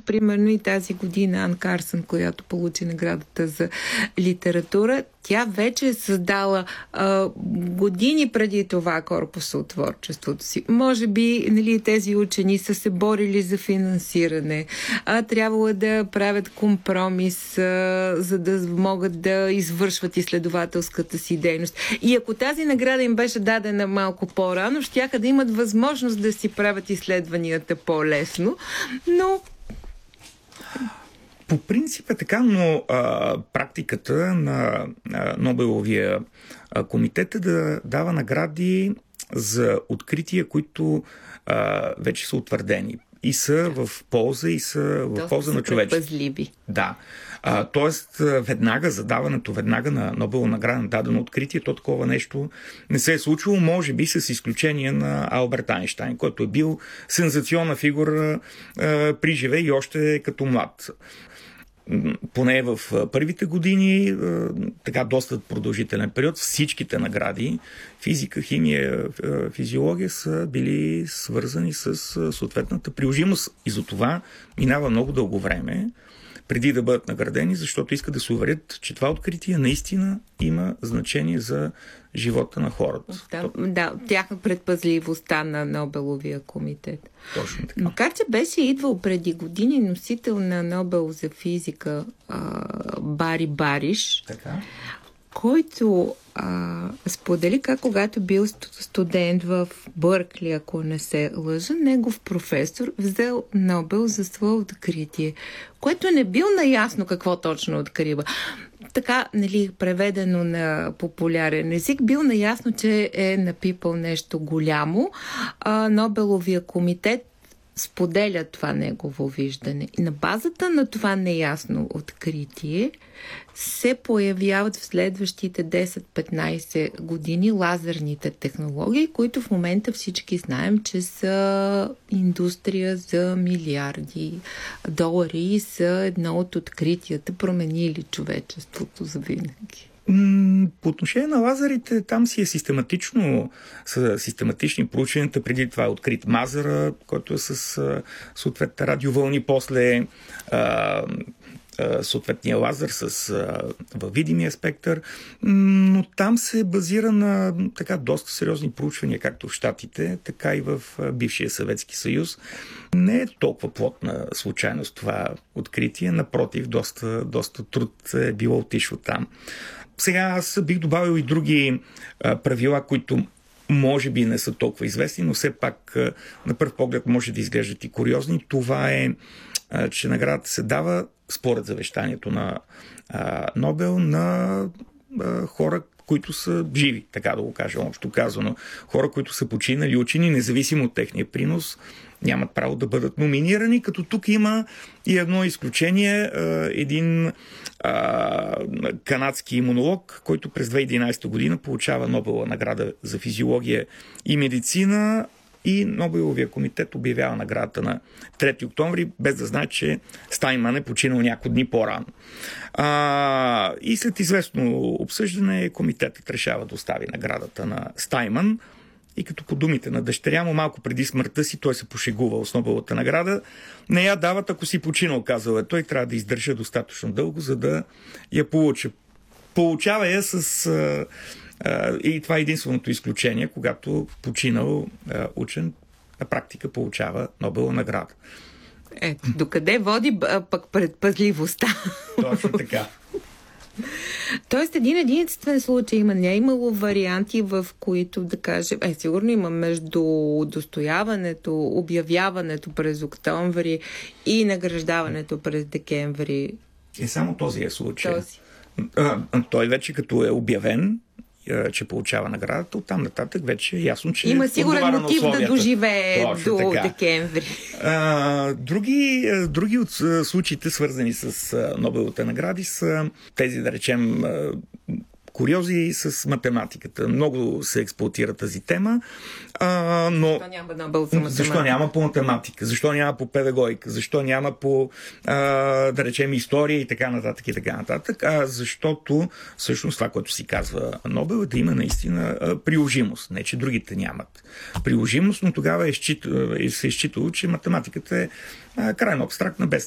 примерно и тази година Ан Карсън, която получи наградата за литература, тя вече е създала години преди това корпуса от творчеството си. Може би, нали, тези учени са се борили за финансиране, трябвало да правят компромис, за да могат да извършват изследователската си дейност. И ако тази награда им беше дадена малко по-рано, щяха да имат възможност да си правят изследванията по-лесно, но по принцип е така, но практиката на Нобеловия комитет е да дава награди за открития, които вече са утвърдени и са в полза, и са в полза на човечеството. Да. Тоест, веднага на Нобелова награда на дадено откритие, то такова нещо не се е случило, може би с изключение на Алберт Айнщайн, който е бил сензационна фигура при живе и още като млад. Поне в първите години, така доста продължителен период, всичките награди, физика, химия, физиология са били свързани с съответната приложимост и за това минава много дълго време преди да бъдат наградени, защото искат да се уверят, че това откритие наистина има значение за живота на хората. Да, тяхна предпазливостта на Нобеловия комитет. Точно така. Макар че беше идвал преди години носител на Нобел за физика Бари Бариш, така, който сподели как когато бил студент в Бъркли, ако не се лъжа, негов професор взел Нобел за свое откритие, което не бил наясно какво точно открива. Така, нали, преведено на популярен език, бил наясно, че е напипал нещо голямо. Нобеловия комитет споделя това негово виждане. И на базата на това неясно откритие се появяват в следващите 10-15 години лазерните технологии, които в момента всички знаем, че са индустрия за милиарди долари и са едно от откритията, променили човечеството завинаги. По отношение на лазерите, там си са систематични проучванията. Преди това е открит мазера, който е с съответните радиовълни, после съответния лазер във видимия спектър, но там се базира на така доста сериозни проучвания, както в Щатите, така и в бившия Съветски съюз. Не е толкова плотна случайност това откритие, напротив, доста труд е било отишло там. Сега аз бих добавил и други правила, които може би не са толкова известни, но все пак на пръв поглед може да изглеждат и куриозни. Това е, че наградата се дава според завещанието на Нобел на хора, които са живи, така да го кажа, общо казано. Хора, които са починали учени, независимо от техния принос, нямат право да бъдат номинирани, като тук има и едно изключение, един канадски имунолог, който през 2011 година получава Нобелова награда за физиология и медицина, и Нобеловия комитет обявява наградата на 3 октомври, без да знае, че Стайнман е починал няколко дни по-рано. И след известно обсъждане комитетът решава да остави наградата на Стайнман. И като по думите на дъщеря му, малко преди смъртта си, той се пошегувал с Нобеловата награда. Не я дават, ако си починал, казал е той, трябва да издържа достатъчно дълго, за да я получи. Получава я с... и това е единственото изключение, когато починал учен на практика получава Нобелова награда. Докъде води пък предпазливостта? Точно така. Тоест единствен случай не е имало варианти, в които да кажем, сигурно има между удостояването, обявяването през октомври и награждаването през декември. Само този е случай. Той вече като е обявен, че получава наградата, оттам нататък вече е ясно, че има сигурен мотив да доживее до декември. Други от случаите, свързани с Нобеловите награди, са тези, да речем, куриози с математиката. Много се експлоатира тази тема. Но защо няма Нобел за математика? Защо няма по математика? Защо няма по педагогика? Защо няма по, да речем, история и така нататък и така нататък? Защото всъщност това, което си казва Нобел, е да има наистина приложимост. Не, че другите нямат приложимост, но тогава се е считало, че математиката е крайно абстрактна, без